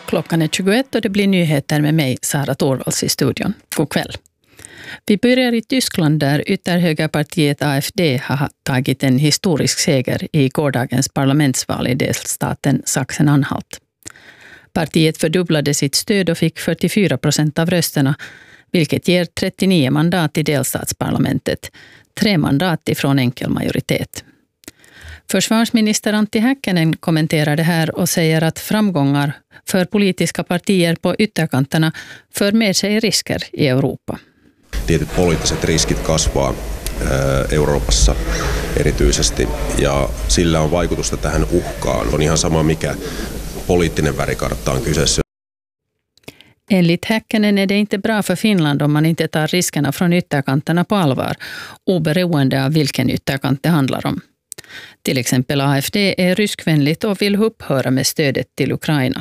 Klockan är 21 och det blir nyheter med mig, Sara Torvalds, i studion. God kväll. Vi börjar i Tyskland där ytterhögerpartiet AfD har tagit en historisk seger i gårdagens parlamentsval i delstaten Sachsen-Anhalt. Partiet fördubblade sitt stöd och fick 44% av rösterna, vilket ger 39 mandat i delstatsparlamentet, 3 mandat ifrån enkel majoritet. Försvarsminister Antti Häkkänen kommenterar det här och säger att framgångar för politiska partier på ytterkanterna för med sig risker i Europa. Tietyt poliittiset riskit kasvaa Euroopassa erityisesti ja sillä on vaikutusta tähän uhkaan. On ihan sama mikä poliittinen värikartta on kyseessä. Enligt Häkkänen är det inte bra för Finland om man inte tar riskerna från ytterkanterna på allvar, oberoende av vilken ytterkant det handlar om. Till exempel AfD är ryskvänligt och vill upphöra med stödet till Ukraina.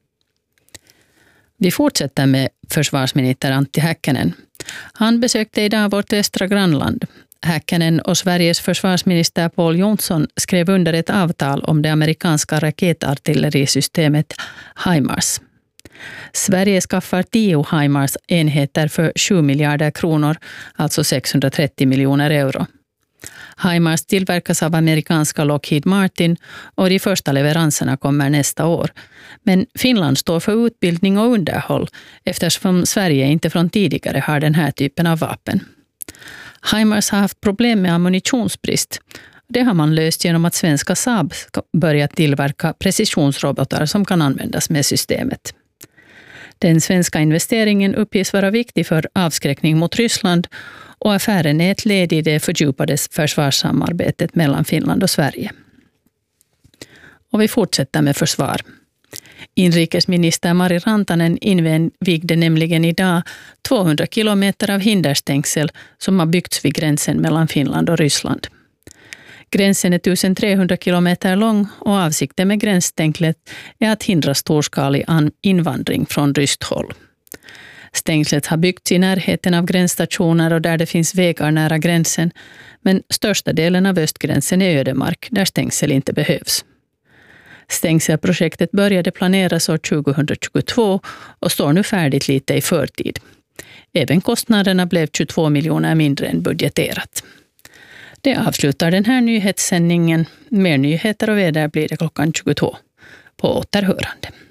Vi fortsätter med försvarsminister Antti Häkkänen. Han besökte idag vårt östra grannland. Häkkänen och Sveriges försvarsminister Pål Jonson skrev under ett avtal om det amerikanska raketartillerisystemet HIMARS. Sverige skaffar 10 HIMARS-enheter för 7 miljarder kronor, alltså 630 miljoner euro. HIMARS tillverkas av amerikanska Lockheed Martin och de första leveranserna kommer nästa år. Men Finland står för utbildning och underhåll eftersom Sverige inte från tidigare har den här typen av vapen. HIMARS har haft problem med ammunitionsbrist. Det har man löst genom att svenska Saab börjat tillverka precisionsrobotar som kan användas med systemet. Den svenska investeringen uppges vara viktig för avskräckning mot Ryssland och affären är ett led i det fördjupade försvarssamarbetet mellan Finland och Sverige. Och vi fortsätter med försvar. Inrikesminister Mari Rantanen invigde nämligen idag 200 kilometer av hinderstängsel som har byggts vid gränsen mellan Finland och Ryssland. Gränsen är 1300 kilometer lång och avsikten med gränsstängslet är att hindra storskalig invandring från ryskt håll. Stängslet har byggts i närheten av gränsstationer och där det finns vägar nära gränsen, men största delen av östgränsen är ödemark där stängsel inte behövs. Stängselprojektet började planeras år 2022 och står nu färdigt lite i förtid. Även kostnaderna blev 22 miljoner mindre än budgeterat. Det avslutar den här nyhetssändningen. Mer nyheter och väder blir det klockan 22. På återhörande.